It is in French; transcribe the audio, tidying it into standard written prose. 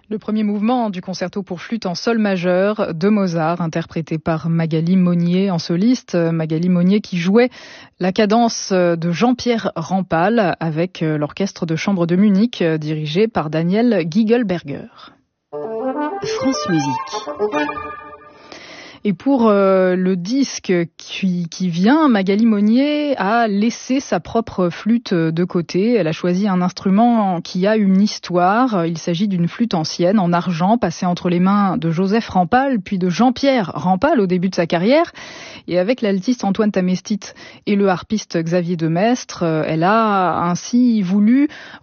Le premier mouvement du concerto pour flûte en sol majeur de Mozart, interprété par Magali Monnier en soliste. Magali Monnier qui jouait la cadence de Jean-Pierre Rampal avec l'orchestre de chambre de Munich, dirigé par Daniel Gigelberger. France Musique. Et pour le disque qui vient, Magali Monnier a laissé sa propre flûte de côté. Elle a choisi un instrument qui a une histoire. Il s'agit d'une flûte ancienne en argent passée entre les mains de Joseph Rampal puis de Jean-Pierre Rampal au début de sa carrière. Et avec l'altiste Antoine Tamestit et le harpiste Xavier Demestre, elle a ainsi voulu